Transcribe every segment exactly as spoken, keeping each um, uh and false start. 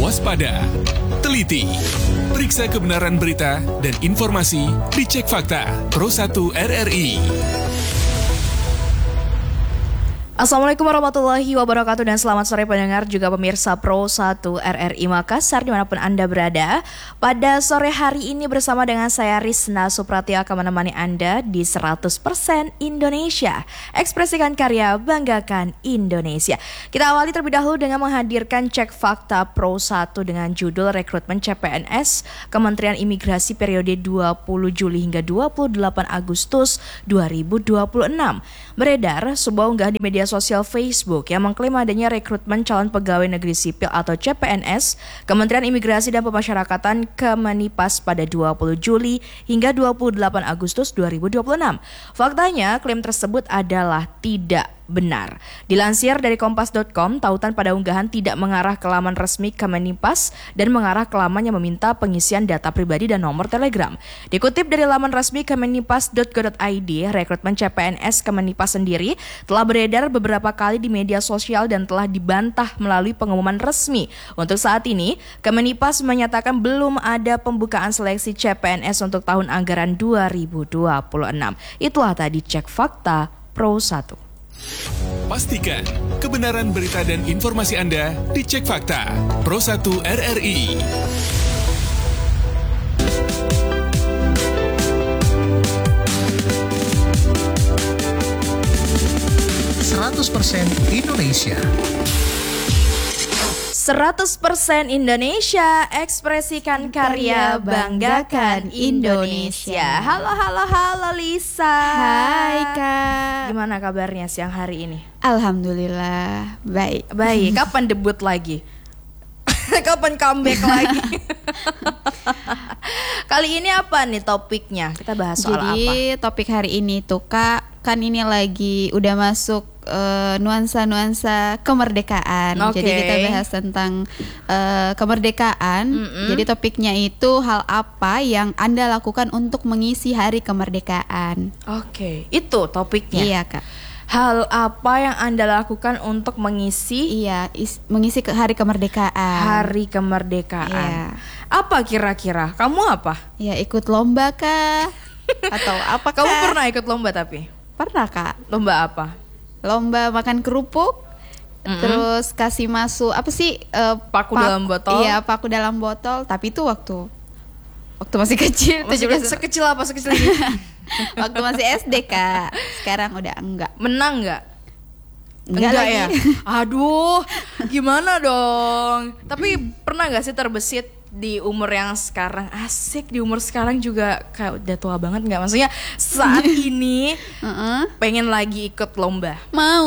waspada, teliti, periksa kebenaran berita dan informasi, dicek fakta Pro satu R R I. Assalamualaikum warahmatullahi wabarakatuh dan selamat sore pendengar juga pemirsa Pro satu R R I Makassar dimanapun Anda berada. Pada sore hari ini bersama dengan saya Rizna Supratya akan menemani Anda di seratus persen Indonesia. Ekspresikan karya, banggakan Indonesia. Kita awali terlebih dahulu dengan menghadirkan cek fakta Pro satu dengan judul Rekrutmen C P N S Kementerian Imigrasi periode dua puluh Juli hingga dua puluh delapan Agustus dua ribu dua puluh enam. Beredar sebuah unggahan di media sosial Facebook yang mengklaim adanya rekrutmen calon pegawai negeri sipil atau C P N S Kementerian Imigrasi dan Pemasyarakatan Kemenipas pada dua puluh Juli hingga dua puluh delapan Agustus dua ribu dua puluh enam. Faktanya, klaim tersebut adalah tidak benar. Dilansir dari kompas dot com, tautan pada unggahan tidak mengarah ke laman resmi Kemenipas dan mengarah ke laman yang meminta pengisian data pribadi dan nomor telegram. Dikutip dari laman resmi kemenipas dot go dot i d, rekrutmen C P N S Kemenipas sendiri telah beredar beberapa kali di media sosial dan telah dibantah melalui pengumuman resmi. Untuk saat ini, Kemenipas menyatakan belum ada pembukaan seleksi C P N S untuk tahun anggaran dua ribu dua puluh enam. Itulah tadi cek fakta Pro satu. Pastikan kebenaran berita dan informasi Anda dicek fakta Pro satu R R I. seratus persen Indonesia. seratus persen Indonesia, ekspresikan karya, banggakan Indonesia. Halo, halo, halo Lisa. Hai Kak. Gimana kabarnya siang hari ini? Alhamdulillah, baik. Baik, kapan debut lagi? Kapan comeback lagi? Kali ini apa nih topiknya? Kita bahas soal Jadi, apa? Jadi topik hari ini tuh Kak, kan ini lagi udah masuk uh, nuansa-nuansa kemerdekaan. Okay. Jadi kita bahas tentang uh, kemerdekaan. Mm-mm. Jadi topiknya itu hal apa yang Anda lakukan untuk mengisi hari kemerdekaan. Oke, okay. Itu topiknya. Iya Kak. Hal apa yang Anda lakukan untuk mengisi Iya, is, mengisi ke hari kemerdekaan. Hari kemerdekaan. Iya. Apa kira-kira? Kamu apa? Ya ikut lomba kah? Atau apa kah? Kamu pernah ikut lomba tapi? Pernah Kak. Lomba apa? Lomba makan kerupuk. Mm-hmm. Terus kasih masuk apa sih uh, paku, paku dalam botol? Iya, paku dalam botol. Tapi itu waktu waktu masih kecil. Masih kecil, sekecil apa sekecil ini? Waktu masih S D Kak. Sekarang udah enggak. Menang enggak? Enggak, enggak ya. Aduh, gimana dong? Tapi pernah enggak sih terbesit di umur yang sekarang? Asik, di umur sekarang juga kayak udah tua banget enggak? Maksudnya saat ini uh-uh. pengen lagi ikut lomba. Mau.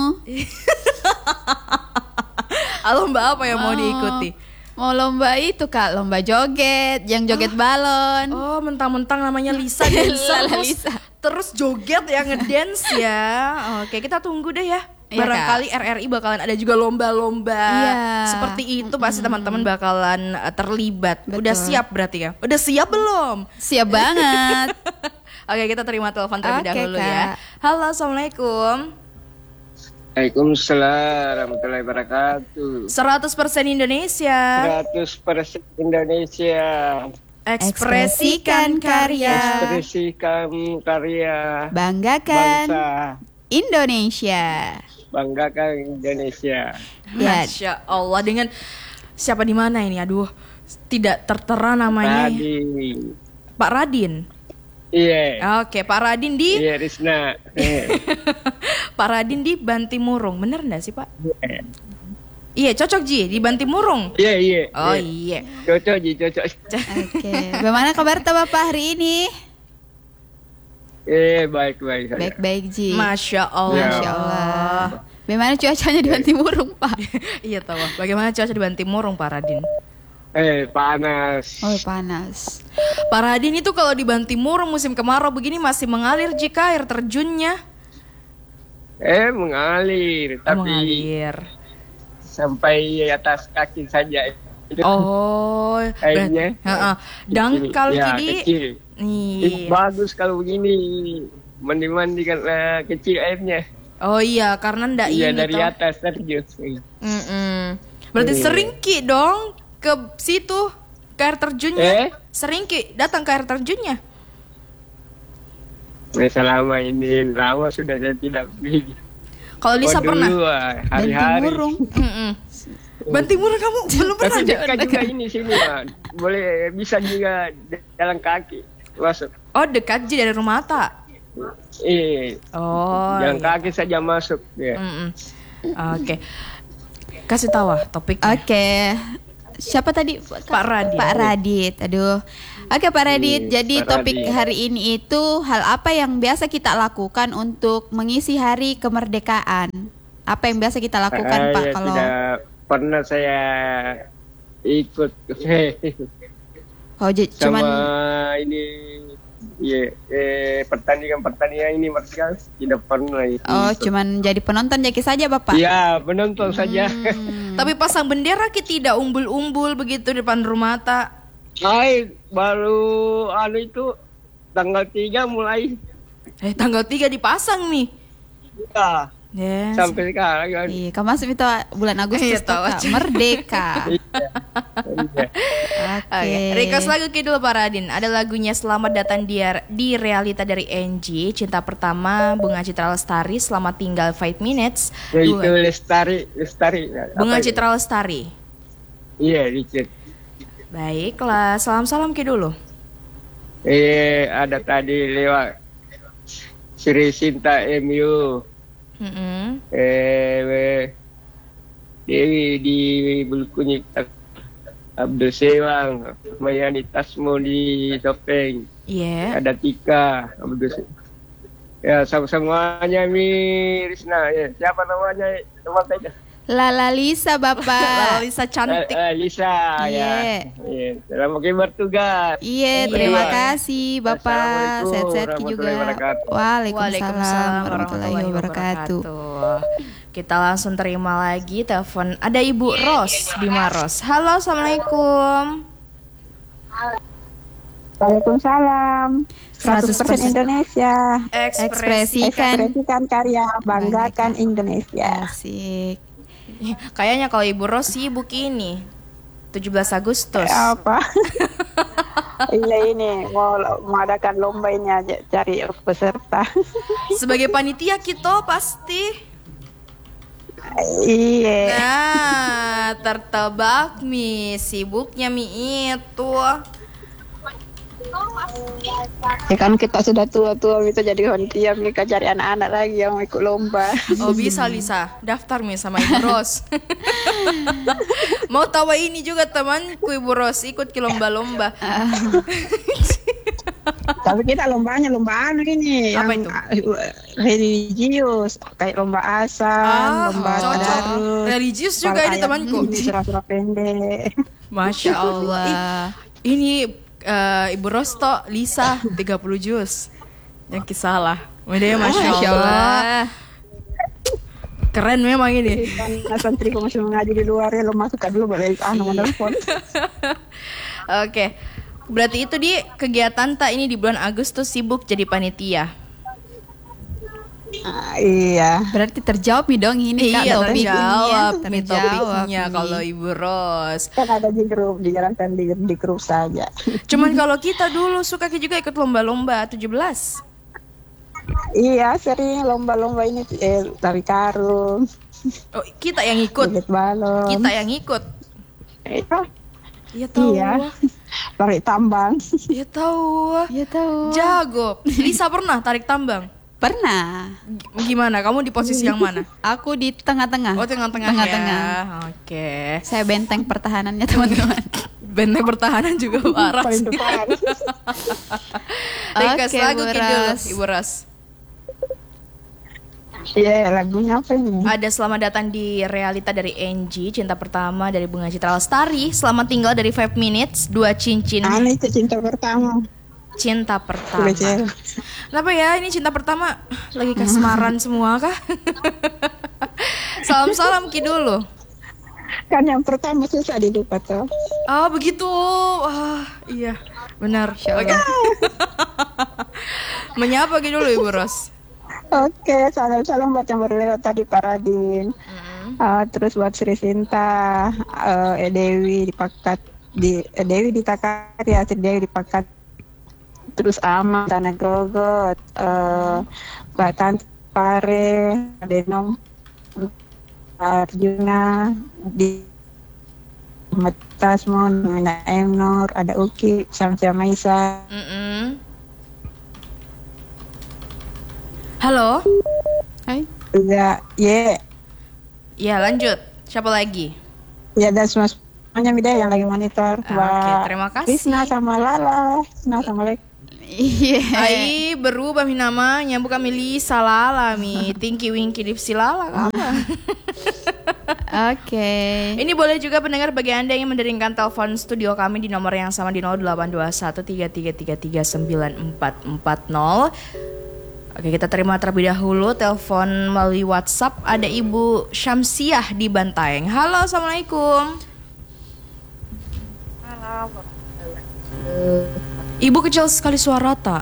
Lomba apa yang mau, mau diikuti? Mau lomba itu Kak, lomba joget, yang joget oh. balon. Oh, mentang-mentang namanya Lisa, Lisa, terus, Lisa. terus joget ya, ngedance ya. Oke, kita tunggu deh ya. Barangkali iya, R R I bakalan ada juga lomba-lomba iya. seperti itu. Pasti mm-hmm. teman-teman bakalan terlibat. Betul. Udah siap berarti ya? Udah siap belum? Siap banget. Oke, kita terima telepon terlebih okay, dahulu Kak. ya. Halo, Assalamualaikum. Waalaikumsalam warahmatullahi wabarakatuh. seratus persen Indonesia. seratus persen Indonesia. Ekspresikan karya. Ekspresikan karya. Banggakan bangsa Indonesia. Banggakan Indonesia. Masya Allah. Dengan siapa di mana ini? Aduh, tidak tertera namanya. Radin. Pak Radin. Iya. Yeah. Oke, Pak Radin di. Iya, Rizna. Yeah. Pak Radin di Bantimurung, bener nggak sih Pak? Yeah. Iya, cocok Ji di Bantimurung. Iya, yeah, iya. Yeah, oh yeah. iya. Cocok Ji, cocok. Oke. Okay. Bagaimana kabar Bapak hari ini? Eh, baik baik. Baik-baik Ji. Masya Allah. Ya. Masya Allah. Bagaimana cuacanya di Bantimurung Pak? Iya tahu. Bagaimana cuaca di Bantimurung Pak Radin? Eh, panas. Oh, panas. Pak Radin itu kalau di Bantimurung musim kemarau begini masih mengalir jika air terjunnya? Eh, mengalir, oh, tapi mengalir. Sampai atas kaki saja. Oh, airnya. Heeh. Dangkal ya, jadi. Iya. Bagus kalau begini. Mandi-mandi kan uh, kecil airnya. Oh iya, karena ndak iya, ini dari toh. atas terjun. Mm-mm. Berarti iya. sering Ki dong ke situ ke air terjunnya? Eh? Sering Ki datang ke air terjunnya? Nah, selama ini lama sudah saya tidak pergi. Kalau Lisa Oh, pernah? dulu, ah, hari-hari. Bantimurung. Mm-mm. Bantimurung kamu belum pernah? Tapi dekat juga ini sini, Pak. Boleh bisa juga jalan kaki masuk. Oh dekat aja dari rumah Tak. Eh, Oh. jalan iya. kaki saja masuk. Ya. Mm-mm. Oke. Kasih tahu ah topiknya. Oke. Siapa tadi? Pak Radit. Pak Radit. Aduh. Oke Pak Radit. Iya, Jadi Pak topik Radit. hari ini itu hal apa yang biasa kita lakukan untuk mengisi hari kemerdekaan? Apa yang biasa kita lakukan Ah, Pak ya, kalau tidak pernah saya ikut oh j- sama cuman ini ya eh, pertandingan-pertandingan ini Martial tidak pernah ikut. oh cuman jadi penonton Jaki saja Bapak? Iya, penonton saja. Hmm. Tapi pasang bendera Ki tidak umbul-umbul begitu depan rumah Tak. Hai, baru anu itu tanggal tiga mulai. Eh tanggal tiga dipasang nih. Ya, Yes. sampai sekarang kan. Iya, kamu masuk itu bulan Agustus Iya, tahu toh, Kak. aja. Merdeka. Iya. Iya. Oke. Oke, request lagu Ki dulu Pak Radin. Ada lagunya Selamat Datang di, di Realita dari Angie, Cinta Pertama, Bunga Citra Lestari, Selamat Tinggal five minutes. Ya, itu Dua- lestari, lestari. Bunga Apa itu? Citra Lestari. Iya, Richard. Baiklah, salam-salam Ki dulu. Eh, ada tadi lewat Sri Sinta M U. Mm-mm. Eh, Dewi di Bulukunyit, Abdul Sewang, Mayani Tasmo di Topeng, Iya. ada Tika, Abdul Se- ya sama semuanya Mi Risna, ya. Siapa namanya? Teman saya. Lala Lisa Bapak. Lisa Eh, cantik. eh, Lisa, Iya. ya. Iya. Selamat bertugas. Iya, Iya. terima kasih Bapak. Assalamualaikum Sehat-sehat Ki warahmatullahi juga. wabarakatuh. Waalaikumsalam warahmatullahi wabarakatuh. Kita langsung terima lagi telepon. Ada Ibu Ros di Maros. Halo, assalamualaikum. Waalaikumsalam. seratus seratus persen persen Indonesia. Ekspresi. Ekspresikan. Ekspresikan karya, banggakan Indonesia. Asik. Kayaknya kalau Ibu Ros sibuk ini tujuh belas Agustus. Apa? Iya ini mau mengadakan lomba ini aja cari peserta. Sebagai panitia kita pasti. Iya. Nah, tertebak mi sibuknya mi itu. Ya kan kita sudah tua-tua bisa jadi panitia, mereka cari anak-anak lagi yang mau ikut lomba. Oh bisa Lisa, daftar mi sama Ibu Ros. Mau tahu ini juga temanku Ibu Ros ikut ke lomba-lomba. Tapi kita lombanya lomba anu ini Apa yang itu? uh, religius kayak lomba asal, lomba cocok. tadarus. Religius juga ini ayat temanku. ini, surah-surah pendek. Masya Allah. Ini eh, Ibu Rosto, Lisa tiga puluh juz. Yang kisalah. Udah ya, Masya Allah. Keren memang ini. Nah, santriku masih mengaji di luar ya, lo masukkan dulu boleh anu menelpon. Oke. Berarti itu di kegiatan tak ini di bulan Agustus sibuk jadi panitia. Ah, iya. Berarti terjawab nih dong ini Kak Iya, topiknya. terjawab nih Terjawab topiknya nih. kalau Ibu Ros. Kan ada di grup, dijalankan di, di grup saja. Cuman kalau kita dulu suka juga ikut lomba-lomba tujuh belas. Iya, sering lomba-lomba ini eh, tari karung, Oh, kita yang ikut. joget balon. Kita yang ikut. Iya, Iya tahu. iya. Tarik tambang. Iya tahu. Ya tahu. Jago. Lisa pernah tarik tambang? Pernah. G- Gimana? Kamu di posisi yang mana? Aku di tengah-tengah. Oh, tengah-tengah Tengah-tengah. ya. Oke. Saya benteng pertahanannya teman-teman. Benteng pertahanan juga parah. Paling depan. Request Oke, lagu Bu Ki dulu, Ros. Ibu Ros. Iya, lagunya apa ini? Ada Selamat Datang di Realita dari Angie, Cinta Pertama dari Bunga Citra Lestari, Selamat Tinggal dari five minutes, Dua Cincin, Ah, ini itu cinta pertama. Cinta Pertama. Udah cewek. Kenapa ya ini Cinta Pertama lagi kasmaran semua kah? Salam-salam Ki dulu. Kan yang pertama susah dilupa tuh. Oh begitu. Wah iya benar. Oke. Menyapa Ki dulu Ibu Ros. Oke, salam-salam buat yang baru lewat tadi Pak Radin. Uh, terus buat Sri Sinta, uh, eh, Dewi dipakat di eh, Dewi ditakar ya, Sri Dewi dipakat. Terus Ama, Tanah Gogot, uh, Mbak Tan Pare, Denom, Arjuna, di Metasmon, Mina Emnor, ada Uki, Samsia Maisa. Mm-mm. Halo. Hai. Juga, ye, Ya lanjut. Siapa lagi? ya dan semua semuanya Mida yang lagi monitor. Ah, Mbak oke, terima kasih. Krisna sama Lala. Krisna sama Lek. Iya. Ai berubah mi nama nyambung kami Lisa Lala mi Tinky Winky Dipsi Lala apa? Oke. Ini boleh juga pendengar bagi Anda yang menderingkan telepon studio kami di nomor yang sama di nol delapan dua satu tiga tiga tiga tiga sembilan empat empat nol. Oke, kita terima terlebih dahulu telepon melalui WhatsApp. Ada Ibu Syamsiah di Bantaeng. Halo, Assalamualaikum. Halo. Ibu kecil sekali suara tak?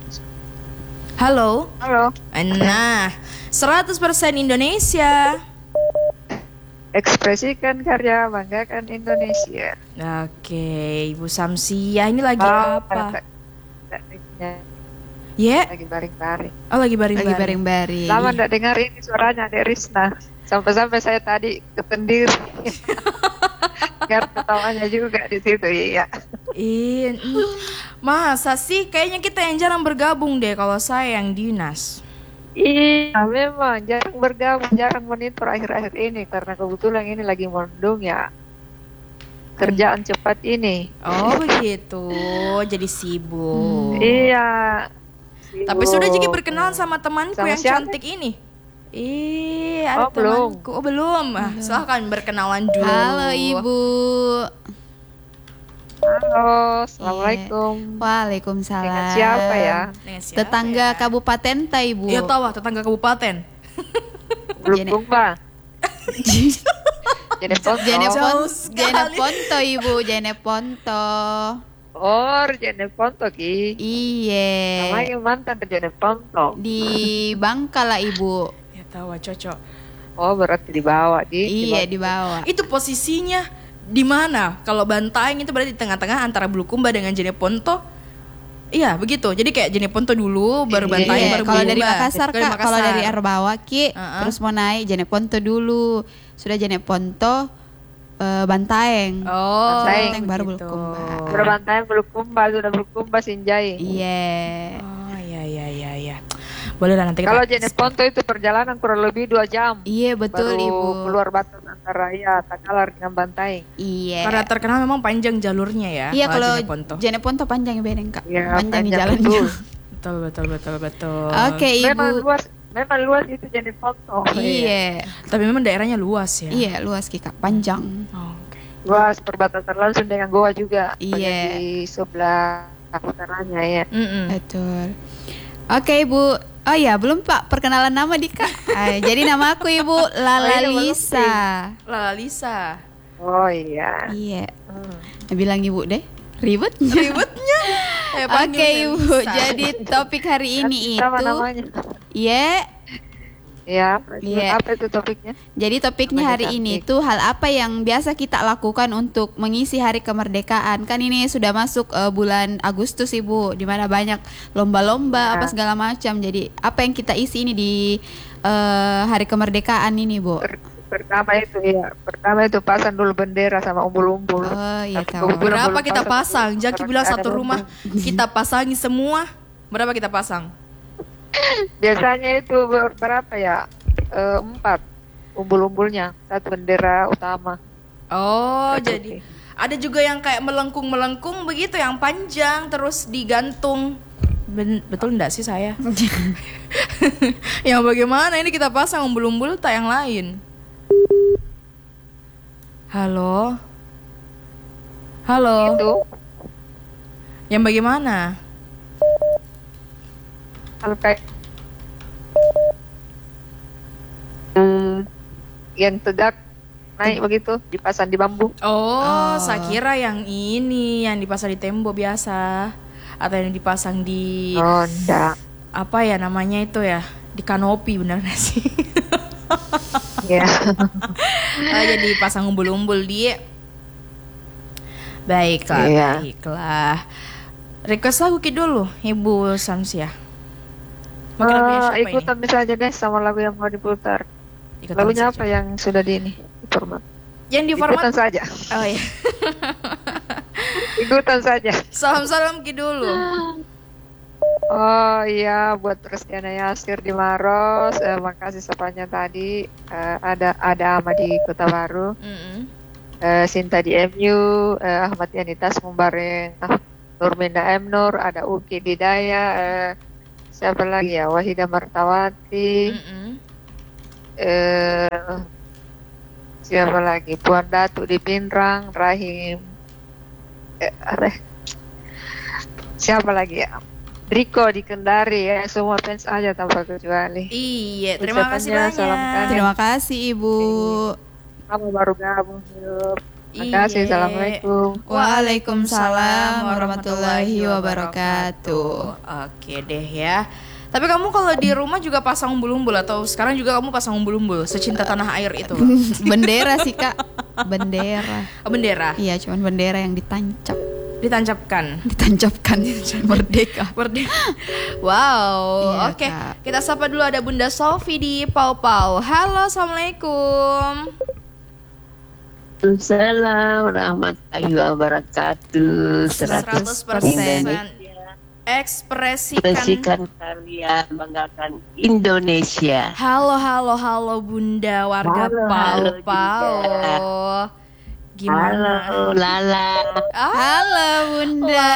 Halo. Halo. Nah, seratus persen Indonesia. Ekspresikan karya, banggakan Indonesia. Oke, Ibu Samsia ini lagi Oh, apa? tak- tak- tak- Ya, Lagi baring-baring. oh lagi baring-baring. Lagi baring-baring. Lama nggak dengar ini suaranya Dek Risna. Sampai-sampai saya tadi ketendir. Biar ketawanya juga di situ, iya. Iya, mm. Masa sih? Kayaknya kita yang jarang bergabung deh kalau saya yang dinas. Iya, memang jarang bergabung, jarang monitor akhir-akhir ini karena kebetulan ini lagi mondong ya. Kerjaan cepat ini. Oh begitu, jadi sibuk. Iya. Tapi sudah jadi berkenalan sama temanku Sama yang siapa? cantik ini. Ih, ada Oh, belum. temanku. Oh belum. Ah, silahkan berkenalan dulu. Halo Ibu. Halo, assalamualaikum. Waalaikumsalam. Dengan siapa ya? Dengan siapa Tetangga ya? Kabupaten Ta Ibu. Ya tahu, ah, tetangga kabupaten. Bulukumba. Jadi foto. Jene Jauh Pon- sekali. Jene Ponto Ibu, Jene Ponto. Oh, Jene Ponto ki. Iye. Namanya mantan ke Jene Ponto. Di Bangka lah Ibu. Ya tahu, ah, cocok. Oh, berarti dibawa di. Iya di bawah. Itu posisinya di mana? Kalau Bantaeng itu berarti di tengah-tengah antara Bulukumba dengan Jeneponto. Iya, begitu. Jadi kayak Jeneponto dulu, baru Bantaeng, Iya, baru kalau dari Bulukumba. Makassar Dari Kak, kalau Makassar. dari Arbawa Ki, Uh-uh. terus mau naik Jene Ponto dulu. Sudah Jene Ponto eh, Bantaeng. Oh, Bantaeng, baru begitu. Bulukumba. Berbantai Bulukumba, sudah Bulukumba Sinjai. Iya. Oh, iya iya iya iya. Boleh lah nanti kita. Kalau Jene Ponto itu perjalanan kurang lebih dua jam. Iya betul baru Ibu. keluar batas antara ya Takalar dengan Bantaeng. Iya. Karena terkenal memang panjang jalurnya ya. Iya kalau Jeneponto. Jene Ponto panjang ya Bedeng Kak. Iya, panjang di panjang, jalannya. betul. Betul betul betul betul. Oke Memang Ibu. luas, memang luas itu Jene Ponto. Iya. Tapi memang daerahnya luas ya. Iya luas Ki Kak, panjang. Oh, oke. Luas perbatasan langsung dengan Goa juga. Iya. Banyak di sebelah utaranya ya. Mm-mm. Betul. Oke Ibu. Oh ya belum Pak perkenalan nama di Kak. Ah, jadi nama aku Ibu Lala Oh, iya, belum, Lisa. Lala Lisa. Oh iya. Iya. Hmm. Bilang Ibu deh. Ribet. Ribetnya. Eh, panggil Oke saya Ibu. Lisa. Jadi topik hari ini Sama itu. namanya. Iya. Ya, Iya. apa itu topiknya? Jadi topiknya Namanya hari ini cantik. tuh hal apa yang biasa kita lakukan untuk mengisi hari kemerdekaan. Kan ini sudah masuk eh, bulan Agustus Ibu, di mana banyak lomba-lomba Ya. apa segala macam. Jadi apa yang kita isi ini di eh, hari kemerdekaan ini Bu? Per- pertama itu ya, pertama itu pasang dulu bendera sama umbul-umbul. Oh iya Tapi tahu. kebetulan Berapa belum kita pasang? dulu, Jaki karena bilang ada satu umbul. rumah kita pasangi semua. Berapa kita pasang? Biasanya itu ber- berapa ya? Eh, empat umbul-umbulnya, satu bendera utama. Oh, Satu jadi sih. ada juga yang kayak melengkung-melengkung begitu, yang panjang terus digantung. Ben- betul enggak sih saya? Yang bagaimana ini kita pasang umbul-umbul tak yang lain? Halo? Halo? Itu Yang bagaimana? kalau kayak Hmm, yang tegak naik begitu dipasang di bambu. Oh, saya kira yang ini yang dipasang di tembok biasa atau yang dipasang di Oh, enggak. apa ya namanya itu ya, di kanopi, benar nggak sih? Ya. Oh, jadi pasang umbul-umbul dia. Baiklah, Iya. baiklah. Request lagu Ki dulu, Ibu Samsia. Mungkin lagunya Eh, siapa ini? ikutan saja deh sama lagu yang mau diputar. Ikutan Lagunya saja. apa yang sudah di ini? Di format. Yang di format. Ikutan saja. Oh iya. Ikutan saja. Salam-salam Ki dulu. Oh iya, buat Reskiana Yasir di Maros, eh, makasih sapanya tadi. Eh, ada ada Ahmad di Kota Baru, Mm-mm. eh, Sinta di M U, eh, Ahmad Yanitas Mumbareng, ah, Nurminda M Nur, ada Uki di Daya, eh, siapa lagi ya? Wahida Martawati, Mm-mm. eh, siapa lagi? Puan Datu di Pinrang, Rahim, eh, ada, siapa lagi ya? Riko di Kendari ya, semua fans aja tanpa kecuali. Iya, terima kasih Ucapannya banyak. salam kangen. Terima kasih Ibu. Kamu baru gabung, Yuk. Terima kasih, Iya. Assalamualaikum. Waalaikumsalam warahmatullahi wabarakatuh. Oke deh ya. Tapi kamu kalau di rumah juga pasang umbul-umbul atau sekarang juga kamu pasang umbul-umbul secinta tanah air itu? Bendera sih Kak. Bendera. Oh, bendera Iya, cuman bendera yang ditancap, ditancapkan. ditancapkan merdeka. Merdeka. Wow. Iya, Oke, Kak. kita sapa dulu ada Bunda Sofi di Pau Pau. Halo, assalamualaikum. Assalamualaikum warahmatullahi wabarakatuh. seratus persen ekspresikan. Ekspresikan karya, banggakan Indonesia. Halo, halo, halo Bunda warga Halo, Pau halo Pau. Gimana? Halo Lala. Ah, Halo Bunda.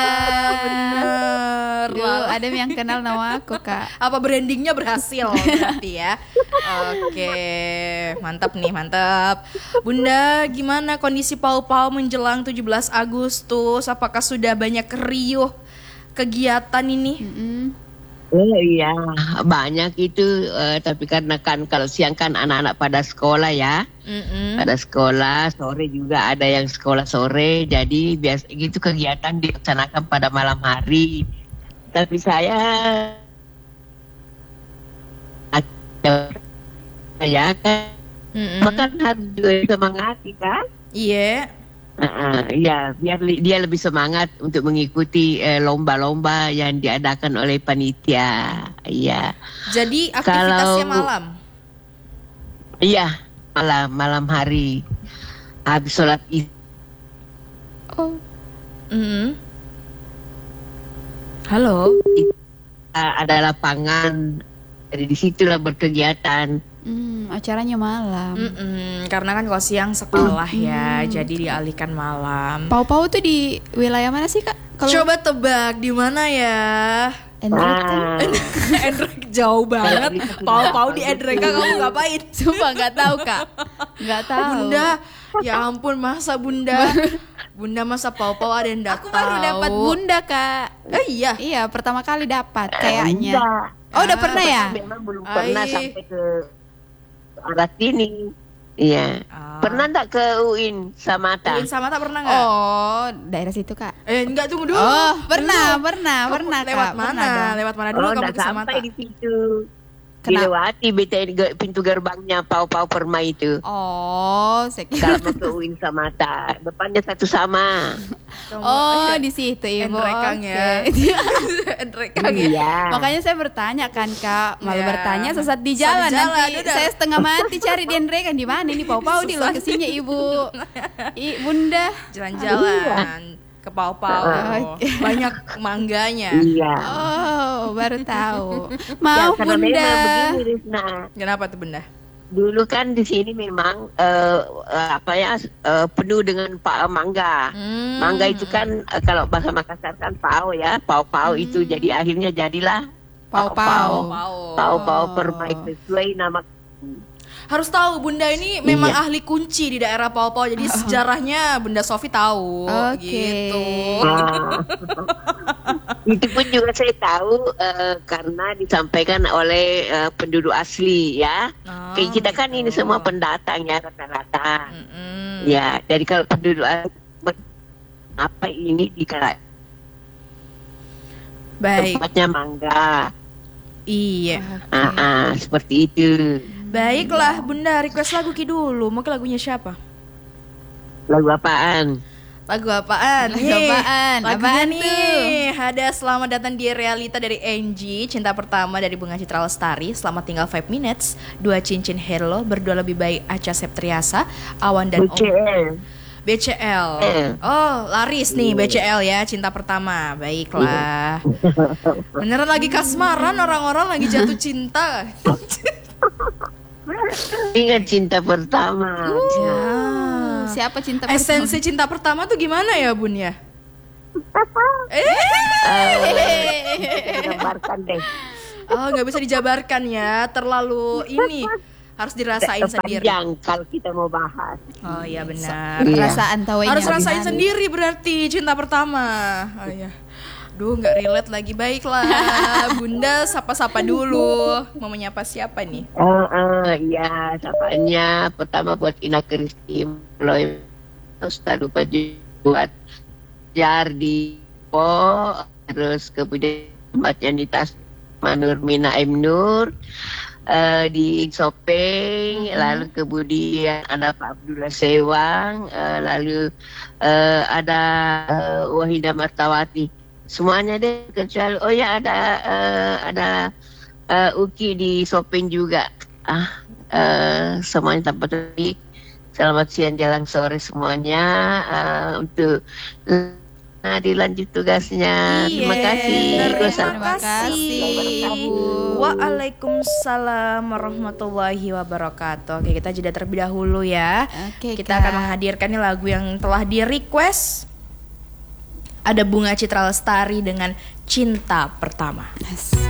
bener. Duh, ada yang kenal nama aku Kak. Apa brandingnya berhasil berarti ya? Oke, mantap nih, mantap. Bunda, gimana kondisi Pau Pau menjelang tujuh belas Agustus? Apakah sudah banyak riuh kegiatan ini? Mm-mm. Oh iya, banyak itu. eh, tapi karena kan kalau siang kan anak-anak pada sekolah ya. Mm-mm. Pada sekolah, sore juga ada yang sekolah sore. Jadi biasa gitu kegiatan dilaksanakan pada malam hari. Tapi saya ya kan, Mm-mm. makan harus juga semangati kan? Iya. Uh, ya, biar li- dia lebih semangat untuk mengikuti eh, lomba-lomba yang diadakan oleh panitia. Iya, Jadi aktivitasnya Kalau- malam. iya malam malam hari habis sholat id. Oh, Mm-mm. Halo. Uh, ada lapangan, jadi disitulah berkegiatan. hmm, acaranya malam. Mm-mm. Karena kan kalau siang sekolah ya, jadi dialihkan malam. Pau Pau tuh di wilayah mana sih Kak? Kalau Coba tebak di mana ya? Endrek kan? Ah, Endrek jauh banget. Pau-pau di Endrek kamu ngapain? Sumpah nggak tahu Kak. Nggak tahu. Bunda, ya ampun masa Bunda? Bunda masa Pau-pau ada yang Aku datang? baru dapat Bunda Kak. Eh iya. Iya, pertama kali dapat kayaknya. enggak. Oh, udah Ah, pernah ya? Memang belum pernah Ai. sampai ke arah sini. Iya. Ah. Pernah enggak ke U I N Samata? Uin sama tak pernah nggak? Oh, daerah situ Kak. Eh enggak, tunggu dulu. Oh, pernah, Dulu. pernah, Kamu pernah lewat Kak. mana? Pernah dong. Lewat mana dulu Oh, kamu enggak ke Samata? sampai di situ. Kenapa? Dilewati B T N ge- pintu gerbangnya Pau-Pau Perma itu. Oh, saya kira- Kalau mau ke U I N Samata, depannya satu sama. Oh, di situ Ibu. Endrekang Oke. ya. Endrekang ya. Iya. Makanya saya bertanya kan Kak, malah Iya. bertanya sesat di Sesat jalan, di jalan, nanti udah. saya setengah mati cari di Endrekan di mana ini Pau-Pau di Sesat. lokasinya Ibu. I, Bunda. Jalan-jalan ke Pau-Pau. Oke. Banyak mangganya. Iya. Oh, baru tahu. Ya, Maaf karena Bunda. memang begini Rizna. Kenapa tuh Bunda? Dulu kan di sini memang eh, eh, apa ya eh, penuh dengan pa- mangga. Hmm. Mangga itu kan eh, kalau bahasa Makassar kan pau ya, pau-pau itu Hmm. jadi akhirnya jadilah Pau-Pau. Pau-pau Oh. permai sesuai nama. Harus tahu Bunda ini memang Iya. ahli kunci di daerah Pau-Pau. Jadi sejarahnya Bunda Sofi tahu Oke. gitu. Ah. Itu pun juga saya tahu eh, karena disampaikan oleh eh, penduduk asli ya. Ah, Kayak kita kan ini betul. semua pendatang ya rata-rata. Mm-mm. Ya, dari kalau penduduk asli apa ini di kala- Baik. tempatnya mangga. Iya. Ah, ah, seperti itu. Baiklah Bunda, request lagu Ki dulu. Mau ke lagunya siapa? Lagu apaan? Lagu apaan? Lagu Nih, apaan? lagunya Apaan nih ada Selamat Datang di Realita dari Angie, Cinta Pertama dari Bunga Citra Lestari, Selamat Tinggal five minutes, Dua Cincin Hello, Berdua Lebih Baik Acha Septriasa, Awan dan B C L. B C L. Oh, laris nih B C L ya, Cinta Pertama. Baiklah. Beneran lagi kasmaran, orang-orang lagi jatuh cinta. Ingat cinta pertama. Ah. Siapa cinta pertama? Esensi cinta pertama tuh gimana ya Bun ya? Eh. Gambarkan deh. Oh, nggak bisa dijabarkan ya, terlalu ini harus dirasain sendiri. Panjang kalau kita mau bahas. Oh iya benar. Iya. Perasaan tawainya Harus rasain gimana? sendiri berarti cinta pertama. Oh iya. Duh, nggak relate lagi. Baiklah, Bunda sapa-sapa dulu. Mau menyapa siapa nih? Uh, uh, ya, sapanya pertama buat Ina Kristi, Loy, Ustaz lupa juga buat Jardi, Po, terus kemudian Mbak Janitas Manur Mina M Nur, uh, di Sopeng, mm-hmm. lalu kemudian ada Pak Abdullah Sewang, uh, lalu uh, ada uh, Wahida Martawati. Semuanya deh kecuali oh ya ada uh, ada uh, Uki di Sopeng juga. Ah uh, semuanya tanpa terbaik. Selamat siang jalan sore semuanya uh, untuk uh, dilanjut tugasnya. Iye, terima kasih. Terima kasih Ibu. Waalaikumsalam warahmatullahi wabarakatuh. Oke, kita jeda terlebih dahulu ya. Oke, kita Kak. akan menghadirkan nih lagu yang telah di request. Ada Bunga Citra Lestari dengan Cinta Pertama. Yes.